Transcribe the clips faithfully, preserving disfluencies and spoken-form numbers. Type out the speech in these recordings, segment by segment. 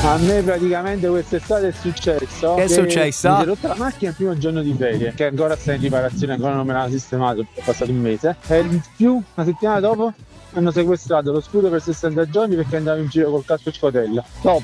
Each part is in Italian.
A me praticamente quest'estate è successo. Che è successo? Mi si è rotta la macchina il primo giorno di ferie, che ancora sta in riparazione, ancora non me l'hanno sistemato, è passato un mese. E in più, una settimana dopo, hanno sequestrato lo scudo per sessanta giorni perché andavo in giro col casco scodella. Top.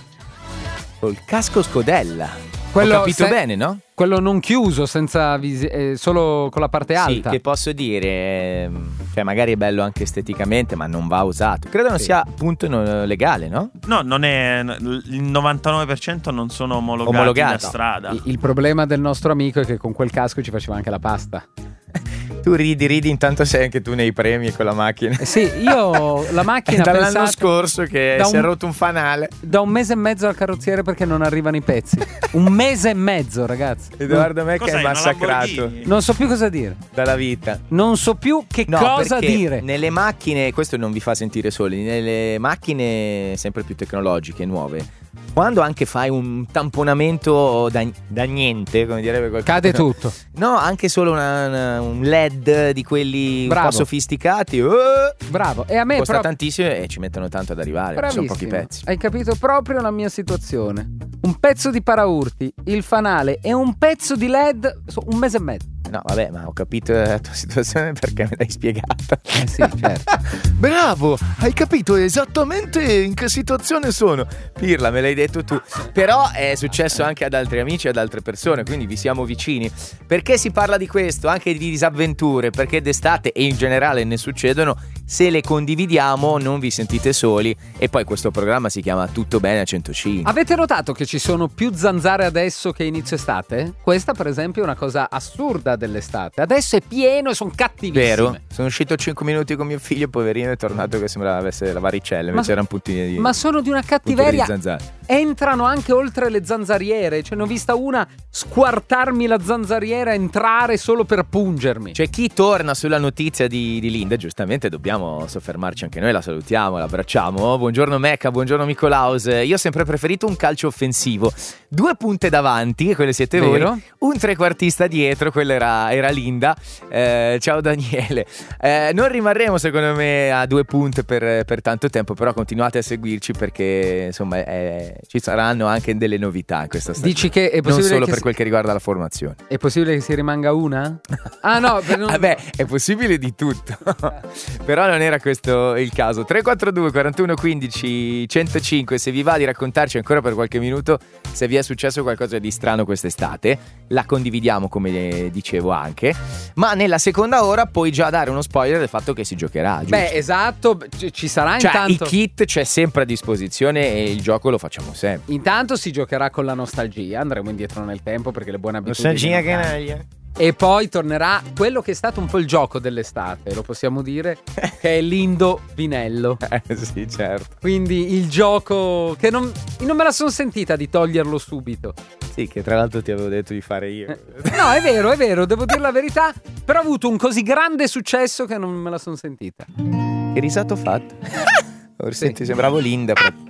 Col casco scodella. Quello Ho capito se- bene, no? Quello non chiuso, senza visi- eh, solo con la parte alta. Sì, che posso dire, ehm, cioè magari è bello anche esteticamente, ma non va usato. Credo non Sì. sia appunto no- legale, no? No, non è. Il novantanove per cento non sono omologati, Omologati. da strada. Il- Il problema del nostro amico è che con quel casco ci faceva anche la pasta. Tu ridi, ridi, intanto sei anche tu nei premi con la macchina. Eh sì, io la macchina Dall'anno pensate, scorso che da si è un- rotto un fanale. da un mese e mezzo al carrozziere perché non arrivano i pezzi. Un mese e mezzo, ragazzi. Edoardo Mecca Cos'è, è una massacrato Lamborghini? Non so più cosa dire. dalla vita. Non so più che No, cosa perché dire. nelle macchine, questo non vi fa sentire soli, nelle macchine sempre più tecnologiche, nuove, quando anche fai un tamponamento da, da niente, come direbbe qualcuno, Cade tutto. no, anche solo una- una- un L E D di quelli Bravo. un po' sofisticati, eh, Bravo. E a me costa pro- tantissimo e ci mettono tanto ad arrivare, sono pochi Bravissimo. pezzi. Hai capito proprio la mia situazione. Un pezzo di paraurti, il fanale e un pezzo di L E D, so- un mese e mezzo. No, vabbè, ma ho capito la tua situazione perché me l'hai spiegata. Eh sì, certo. Bravo, hai capito esattamente in che situazione sono. Pirla, me l'hai detto tu. Però è successo anche ad altri amici e ad altre persone, quindi vi siamo vicini. Perché si parla di questo? Anche di disavventure, perché d'estate e in generale ne succedono. Se le condividiamo non vi sentite soli. E poi questo programma si chiama Tutto Bene a centocinque. Avete notato che ci sono più zanzare adesso che inizio estate? Questa per esempio è una cosa assurda dell'estate. Adesso è pieno e sono cattivissime. Vero? Sono uscito cinque minuti con mio figlio, poverino, è tornato che sembrava avesse la varicella, invece Ma- erano puntini di Ma sono di una puntini di cattiveria. zanzare. Entrano anche oltre le zanzariere. Cioè ne ho vista una squartarmi la zanzariera, entrare solo per pungermi. C'è chi torna sulla notizia di, di Linda, giustamente dobbiamo soffermarci anche noi, la salutiamo, la abbracciamo. Buongiorno Mecca, buongiorno Nicolaus. Io ho sempre preferito un calcio offensivo, due punte davanti, quelle siete Vero? voi, un trequartista dietro, quella era, era Linda. Eh, ciao Daniele. Eh, non rimarremo secondo me a due punte per, per tanto tempo, però continuate a seguirci perché insomma eh, ci saranno anche delle novità in questa stagione. Dici che è non possibile solo che per si- quel che riguarda la formazione. È possibile che si rimanga una? Ah no, per non... Vabbè, è possibile di tutto. Però non era questo il caso. tre quattro due quarantuno quindici centocinque. Se vi va di raccontarci ancora per qualche minuto se vi è successo qualcosa di strano quest'estate, la condividiamo come dicevo anche. Ma nella seconda ora puoi già dare uno spoiler del fatto che si giocherà, giusto? Beh, esatto, ci ci sarà cioè intanto. il kit c'è sempre a disposizione e il gioco lo facciamo sempre. Intanto si giocherà con la nostalgia, andremo indietro nel tempo perché le buone abitudini Nostalgia non che cambiano. naglia. E poi tornerà quello che è stato un po' il gioco dell'estate, lo possiamo dire, che è l'Indo Vinello. Eh sì, certo. Quindi il gioco che non, non me la sono sentita di toglierlo subito. Sì, che tra l'altro ti avevo detto di fare io. No, è vero, è vero, devo dire la verità, però ha avuto un così grande successo che non me la sono sentita. Che risata ho fatto? Forse Sì. ti sembravo Linda proprio.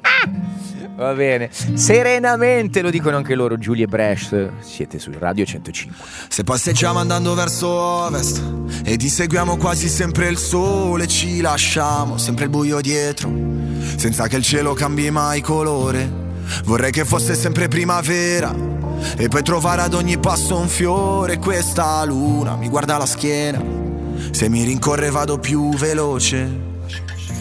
Va bene. Serenamente lo dicono anche loro, Giulia e Bresh. Siete su Radio centocinque. Se passeggiamo andando verso ovest ed inseguiamo quasi sempre il sole, ci lasciamo sempre il buio dietro, senza che il cielo cambi mai colore. Vorrei che fosse sempre primavera e poi trovare ad ogni passo un fiore. Questa luna mi guarda la schiena, se mi rincorre vado più veloce.